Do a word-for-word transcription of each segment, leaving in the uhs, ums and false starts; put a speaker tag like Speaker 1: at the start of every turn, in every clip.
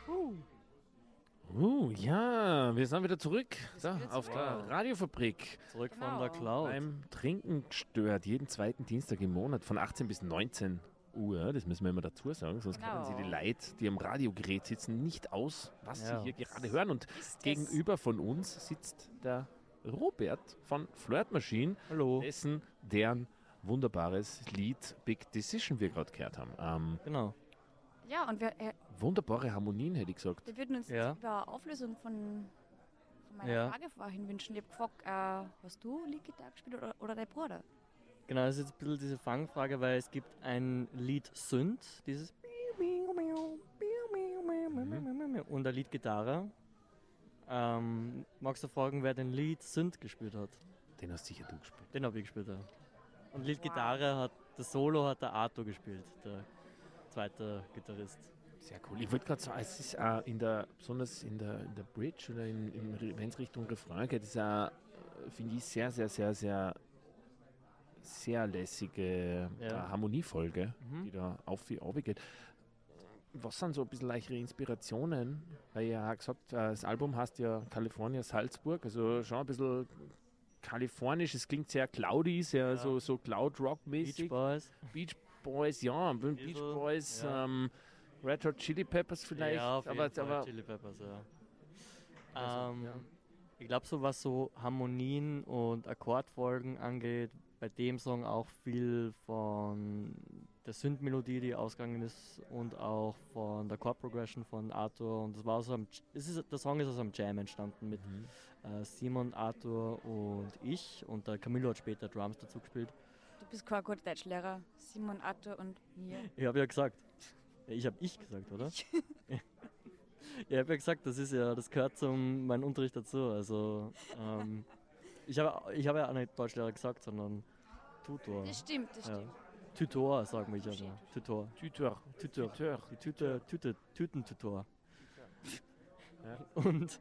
Speaker 1: Uh. Uh, ja, wir sind wieder zurück da,
Speaker 2: wieder
Speaker 1: auf
Speaker 2: zurück.
Speaker 1: der Radiofabrik.
Speaker 3: Zurück
Speaker 2: Genau.
Speaker 3: von der Cloud.
Speaker 1: Beim Trinken gestört, jeden zweiten Dienstag im Monat von achtzehn bis neunzehn Uhr. Das müssen wir immer dazu sagen, sonst
Speaker 2: Genau.
Speaker 1: kennen Sie die Leute, die am Radiogerät sitzen, nicht aus, was
Speaker 3: Ja.
Speaker 1: Sie hier gerade hören. Und
Speaker 2: Ist
Speaker 1: gegenüber von uns sitzt der Robert von Flirt Machine,
Speaker 3: Hallo.
Speaker 1: dessen, deren wunderbares Lied Big Decision wir gerade gehört haben. Ähm,
Speaker 3: Genau.
Speaker 2: Ja, und wir, äh,
Speaker 1: wunderbare Harmonien, hätte ich gesagt.
Speaker 2: wir würden uns
Speaker 3: Ja.
Speaker 2: jetzt über Auflösung von, von meiner
Speaker 3: Ja.
Speaker 2: Frage vorhin wünschen. Ich habe gefragt, äh, hast du Leadgitarre gespielt oder, oder dein Bruder?
Speaker 3: Genau, das ist jetzt ein bisschen diese Fangfrage, weil es gibt ein Lied Synth, dieses und ein Lied Gitarre. Ähm, magst du fragen, wer den Lied Synth gespielt hat?
Speaker 1: Den hast sicher du gespielt.
Speaker 3: Den habe ich gespielt, ja. Und Lied Gitarre hat, das Solo hat der Arto gespielt, der zweite Gitarrist.
Speaker 1: Sehr cool. Ich wollte gerade sagen, es ist auch in der, besonders in der, in der Bridge oder in, in, wenn es Richtung Refrain geht, ist auch, finde ich, sehr, sehr, sehr, sehr, sehr lässige
Speaker 3: Ja.
Speaker 1: äh, Harmoniefolge,
Speaker 3: Mhm.
Speaker 1: die da auf wie auf geht. Was sind so ein bisschen leichtere Inspirationen? Weil ihr ja gesagt, äh, das Album heißt ja California Salzburg, also schon ein bisschen kalifornisch, es klingt sehr cloudy, sehr
Speaker 3: Ja.
Speaker 1: so, so Cloud-Rock-mäßig.
Speaker 3: Beach Boys.
Speaker 1: Beach Boys, ja, Beach
Speaker 3: Bisschen,
Speaker 1: Boys,
Speaker 3: ja.
Speaker 1: ähm, Red Hot Chili Peppers vielleicht,
Speaker 3: Ja, auf jeden
Speaker 1: aber,
Speaker 3: Fall
Speaker 1: aber
Speaker 3: Chili Peppers, ja.
Speaker 1: Also,
Speaker 3: ähm,
Speaker 1: ja.
Speaker 3: Ich glaube, so was so Harmonien und Akkordfolgen angeht, bei dem Song auch viel von der Synth-Melodie, die ausgegangen ist, und auch von der Chord-Progression von Arthur. Und das war so am, es ist, der Song ist aus einem Jam entstanden mit
Speaker 1: Mhm.
Speaker 3: äh, Simon, Arthur und ich. Und der Camillo hat später Drums dazu gespielt.
Speaker 2: Du bist kein guter Deutschlehrer. Simon, Arthur und mir.
Speaker 3: Ich habe ja gesagt. Ja, ich habe ich gesagt, oder? Ja, ich habe ja gesagt, das ist ja, das gehört zum meinem Unterricht dazu. Also ähm, ich habe ich habe ja auch nicht Deutschlehrer gesagt, sondern Tutor.
Speaker 2: Das stimmt, das
Speaker 3: Ja.
Speaker 2: stimmt.
Speaker 3: Tutor, sagen wir ja. Tutor.
Speaker 1: Tutor.
Speaker 3: Tutor.
Speaker 1: Tutor.
Speaker 3: Die Tüte, Tüte, Tütentutor.
Speaker 1: Ja.
Speaker 3: Und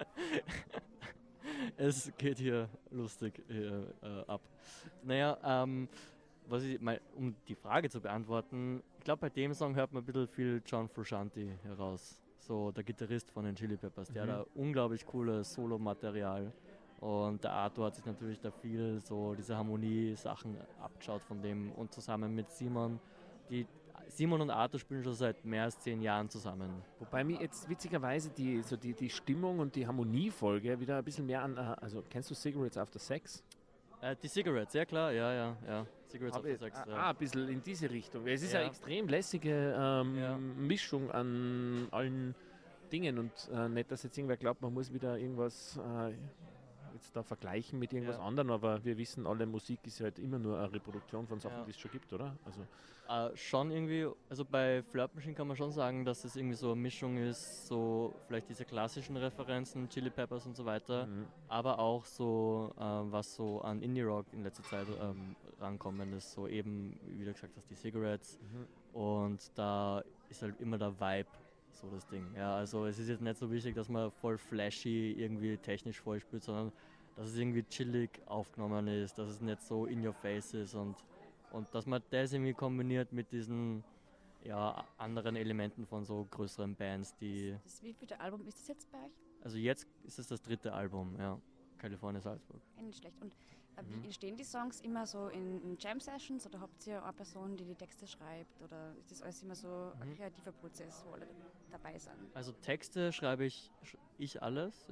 Speaker 3: es geht hier lustig hier, äh, ab. Naja, ähm, was ich mal, um die Frage zu beantworten, ich glaube, bei dem Song hört man ein bisschen viel John Frusciante heraus. So der Gitarrist von den Chili Peppers. Der
Speaker 1: Mhm.
Speaker 3: hat da unglaublich cooles Solo-Material. Und der Arthur hat sich natürlich da viel so diese Harmonie-Sachen abgeschaut von dem. Und zusammen mit Simon, die Simon und Arthur spielen schon seit mehr als zehn Jahren zusammen.
Speaker 1: Wobei mir jetzt witzigerweise die, so die, die Stimmung und die Harmoniefolge wieder ein bisschen mehr an, äh, also kennst du Cigarettes After Sex?
Speaker 3: Äh, die Cigarettes, ja klar, ja, ja, ja. Cigarettes
Speaker 1: Hab
Speaker 3: After
Speaker 1: ich-
Speaker 3: Sex,
Speaker 1: ah,
Speaker 3: ja.
Speaker 1: ein bisschen in diese Richtung. Es ist
Speaker 3: Ja.
Speaker 1: eine extrem lässige ähm,
Speaker 3: Ja.
Speaker 1: Mischung an allen Dingen und äh, nicht, dass jetzt irgendwer glaubt, man muss wieder irgendwas äh, jetzt da vergleichen mit irgendwas
Speaker 3: Ja.
Speaker 1: anderem, aber wir wissen alle, Musik ist halt immer nur eine Reproduktion von Sachen,
Speaker 3: Ja.
Speaker 1: die es schon gibt, oder? Also
Speaker 3: Äh, schon irgendwie, also bei Flirt Machine kann man schon sagen, dass es irgendwie so eine Mischung ist, so vielleicht diese klassischen Referenzen, Chili Peppers und so weiter,
Speaker 1: Mhm.
Speaker 3: aber auch so, äh, was so an Indie-Rock in letzter Zeit ähm, rankommen ist, so eben, wie du gesagt hast, die Cigarettes,
Speaker 1: Mhm.
Speaker 3: und da ist halt immer der Vibe so das Ding. Ja, also es ist jetzt nicht so wichtig, dass man voll flashy irgendwie technisch vorspielt, sondern dass es irgendwie chillig aufgenommen ist, dass es nicht so in your face ist, und Und dass man das irgendwie kombiniert mit diesen ja, anderen Elementen von so größeren Bands, die.
Speaker 2: Das wievielte Album ist das jetzt bei euch?
Speaker 3: Also jetzt ist es das dritte Album, ja. California Salzburg.
Speaker 2: Eh, nicht schlecht. Und äh,
Speaker 3: Mhm.
Speaker 2: wie entstehen die Songs immer so in, in Jam-Sessions oder habt ihr eine Person, die die Texte schreibt? Oder ist das alles immer so ein
Speaker 3: Mhm.
Speaker 2: kreativer Prozess, wo alle dabei sind?
Speaker 3: Also Texte schreibe ich, ich alles.